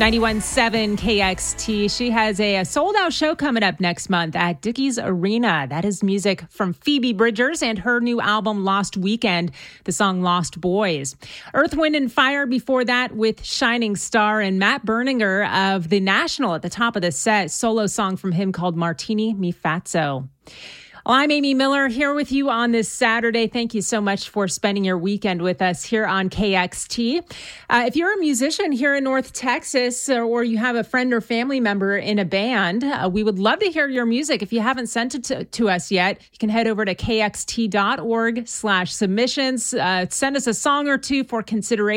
91.7 KXT. She has a sold-out show coming up next month at Dickies Arena. That is music from Phoebe Bridgers and her new album, Lost Weekend, the song Lost Boys. Earth, Wind & Fire before that with Shining Star, and Matt Berninger of The National at the top of the set. Solo song from him called Martini Mi Fazzo. Well, I'm Amy Miller here with you on this Saturday. Thank you so much for spending your weekend with us here on KXT. If you're a musician here in North Texas, or you have a friend or family member in a band, we would love to hear your music. If you haven't sent it to us yet, you can head over to kxt.org/submissions. Send us a song or two for consideration.